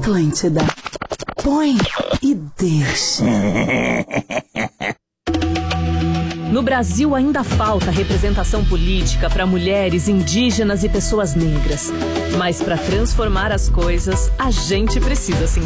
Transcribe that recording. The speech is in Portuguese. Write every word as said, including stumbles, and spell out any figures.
Atlântida. Põe e deixa. No Brasil ainda falta representação política para mulheres, indígenas e pessoas negras. Mas para transformar as coisas, a gente precisa se